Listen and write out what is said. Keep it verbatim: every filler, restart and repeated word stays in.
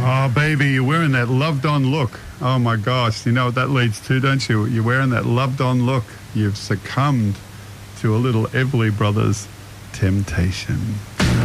Oh, baby, you're wearing that loved-on look. Oh, my gosh. You know what that leads to, don't you? You're wearing that loved-on look. You've succumbed to a little Everly Brothers temptation.